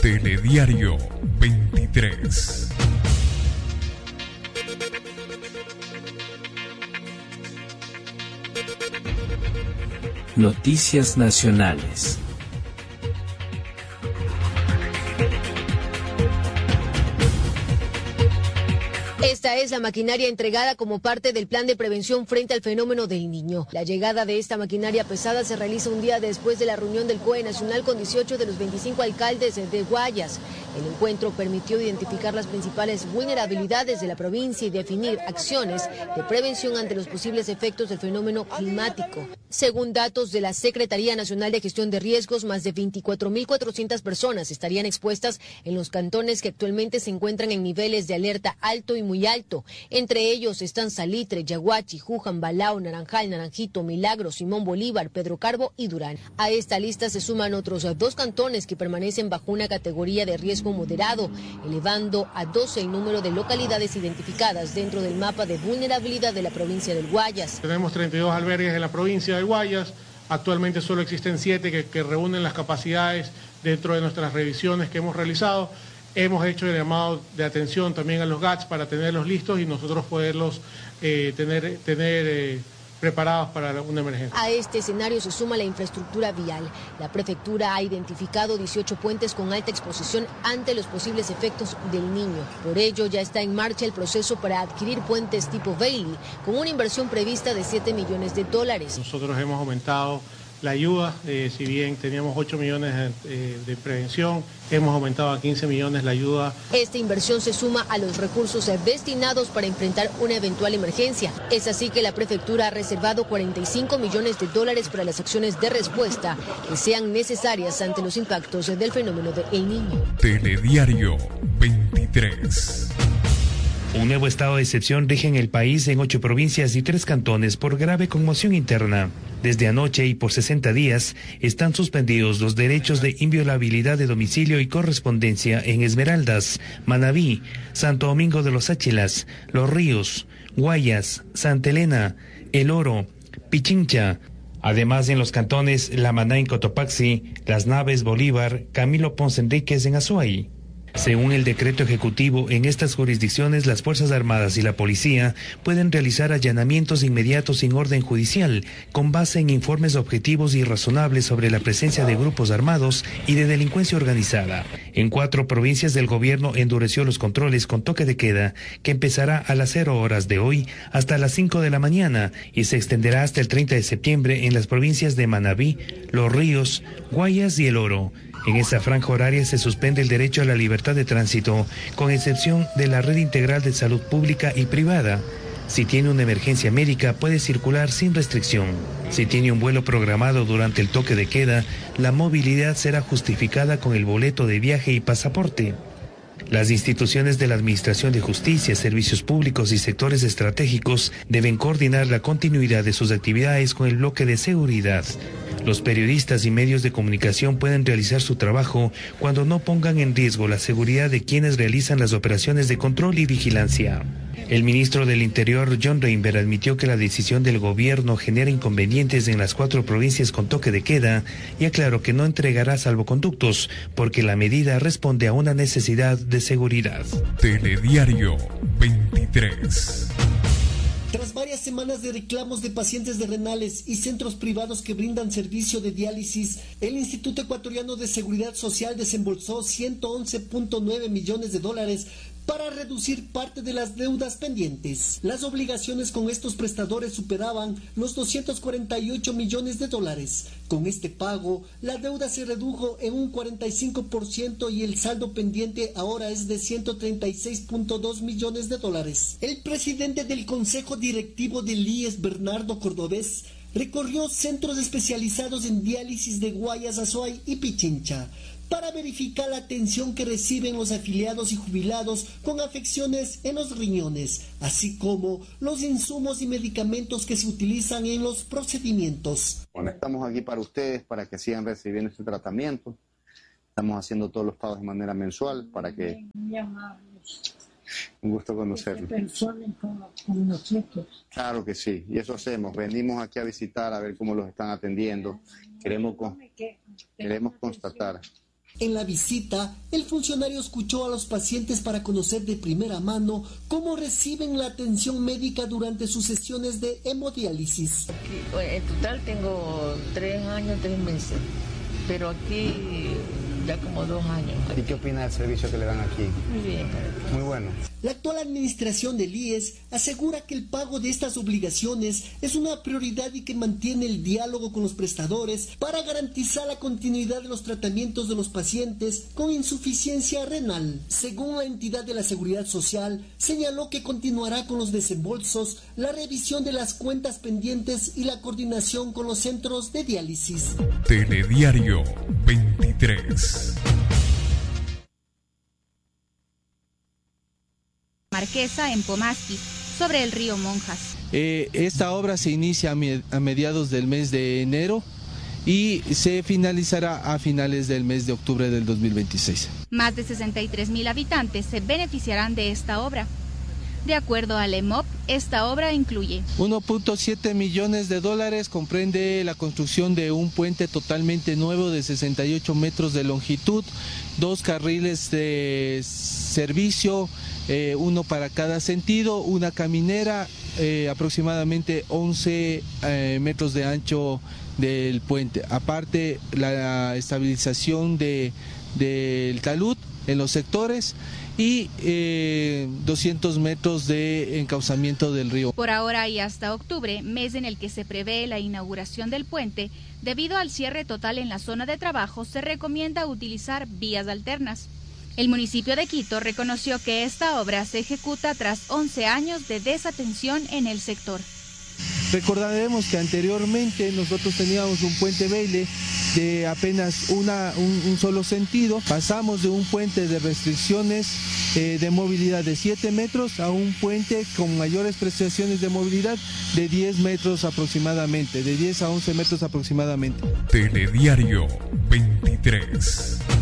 Telediario 23. Noticias nacionales. Esta es la maquinaria entregada como parte del plan de prevención frente al fenómeno del Niño. La llegada de esta maquinaria pesada se realiza un día después de la reunión del COE Nacional con 18 de los 25 alcaldes de Guayas. El encuentro permitió identificar las principales vulnerabilidades de la provincia y definir acciones de prevención ante los posibles efectos del fenómeno climático. Según datos de la Secretaría Nacional de Gestión de Riesgos, más de 24.400 personas estarían expuestas en los cantones que actualmente se encuentran en niveles de alerta alto y muy alto. Entre ellos están Salitre, Yaguachi, Juján, Balao, Naranjal, Naranjito, Milagro, Simón Bolívar, Pedro Carbo y Durán. A esta lista se suman otros 2 cantones que permanecen bajo una categoría de riesgo moderado, elevando a 12 el número de localidades identificadas dentro del mapa de vulnerabilidad de la provincia del Guayas. Tenemos 32 albergues en la provincia del Guayas. Actualmente solo existen 7 que reúnen las capacidades dentro de nuestras revisiones que hemos realizado. Hemos hecho el llamado de atención también a los GATS para tenerlos listos y nosotros poderlos tener preparados para una emergencia. A este escenario se suma la infraestructura vial. La prefectura ha identificado 18 puentes con alta exposición ante los posibles efectos del Niño. Por ello, ya está en marcha el proceso para adquirir puentes tipo Bailey, con una inversión prevista de $7 millones. Nosotros hemos aumentado la ayuda, si bien teníamos 8 millones de prevención, hemos aumentado a 15 millones la ayuda. Esta inversión se suma a los recursos destinados para enfrentar una eventual emergencia. Es así que la prefectura ha reservado $45 millones para las acciones de respuesta que sean necesarias ante los impactos del fenómeno de El Niño. Telediario 23. Un nuevo estado de excepción rige en el país en 8 provincias y 3 cantones por grave conmoción interna. Desde anoche y por 60 días están suspendidos los derechos de inviolabilidad de domicilio y correspondencia en Esmeraldas, Manabí, Santo Domingo de los Áchilas, Los Ríos, Guayas, Santa Elena, El Oro, Pichincha. Además, en los cantones La Maná en Cotopaxi, Las Naves, Bolívar, Camilo Ponce Enríquez en Azuay. Según el decreto ejecutivo, en estas jurisdicciones las Fuerzas Armadas y la Policía pueden realizar allanamientos inmediatos sin orden judicial, con base en informes objetivos y razonables sobre la presencia de grupos armados y de delincuencia organizada. En 4 provincias del gobierno endureció los controles con toque de queda, que empezará a las 0 horas de hoy hasta las 5 de la mañana y se extenderá hasta el 30 de septiembre en las provincias de Manabí, Los Ríos, Guayas y El Oro. En esa franja horaria se suspende el derecho a la libertad de tránsito, con excepción de la red integral de salud pública y privada. Si tiene una emergencia médica, puede circular sin restricción. Si tiene un vuelo programado durante el toque de queda, la movilidad será justificada con el boleto de viaje y pasaporte. Las instituciones de la Administración de Justicia, servicios públicos y sectores estratégicos deben coordinar la continuidad de sus actividades con el bloque de seguridad. Los periodistas y medios de comunicación pueden realizar su trabajo cuando no pongan en riesgo la seguridad de quienes realizan las operaciones de control y vigilancia. El ministro del Interior, John Reinberg, admitió que la decisión del gobierno genera inconvenientes en las 4 provincias con toque de queda y aclaró que no entregará salvoconductos porque la medida responde a una necesidad de seguridad. Telediario 23. Tras varias semanas de reclamos de pacientes de renales y centros privados que brindan servicio de diálisis, el Instituto Ecuatoriano de Seguridad Social desembolsó $111.9 millones para reducir parte de las deudas pendientes. Las obligaciones con estos prestadores superaban los $248 millones. Con este pago, la deuda se redujo en un 45% y el saldo pendiente ahora es de $136.2 millones. El presidente del Consejo Directivo del IES, Bernardo Cordobés, recorrió centros especializados en diálisis de Guayas, Azuay y Pichincha para verificar la atención que reciben los afiliados y jubilados con afecciones en los riñones, así como los insumos y medicamentos que se utilizan en los procedimientos. Bueno, estamos aquí para ustedes, para que sigan recibiendo este tratamiento. Estamos haciendo todos los pagos de manera mensual para que... Un gusto conocerlo. Personas con nosotros. Claro que sí, y eso hacemos. Venimos aquí a visitar, a ver cómo los están atendiendo. Queremos constatar. En la visita, el funcionario escuchó a los pacientes para conocer de primera mano cómo reciben la atención médica durante sus sesiones de hemodiálisis. En total tengo 3 años, 3 meses, pero aquí ya como 2 años. ¿Y qué opina del servicio que le dan aquí? Muy bien. Muy bueno. La actual administración del IES asegura que el pago de estas obligaciones es una prioridad y que mantiene el diálogo con los prestadores para garantizar la continuidad de los tratamientos de los pacientes con insuficiencia renal. Según la entidad de la Seguridad Social, señaló que continuará con los desembolsos, la revisión de las cuentas pendientes y la coordinación con los centros de diálisis. Telediario 23. Marquesa en Pomasqui, sobre el río Monjas. Esta obra se inicia a mediados del mes de enero y se finalizará a finales del mes de octubre del 2026. Más de 63,000 habitantes se beneficiarán de esta obra. De acuerdo al EMOP, esta obra incluye 1.7 millones de dólares, comprende la construcción de un puente totalmente nuevo de 68 metros de longitud, 2 carriles de servicio, uno para cada sentido, una caminera, aproximadamente 11 metros de ancho del puente. Aparte, la estabilización del talud en los sectores y 200 metros de encauzamiento del río. Por ahora y hasta octubre, mes en el que se prevé la inauguración del puente, debido al cierre total en la zona de trabajo, se recomienda utilizar vías alternas. El municipio de Quito reconoció que esta obra se ejecuta tras 11 años de desatención en el sector. Recordaremos que anteriormente nosotros teníamos un puente Beile de apenas un solo sentido. Pasamos de un puente de restricciones de movilidad de 7 metros a un puente con mayores prestaciones de movilidad de 10 metros aproximadamente, de 10 a 11 metros aproximadamente. Telediario 23.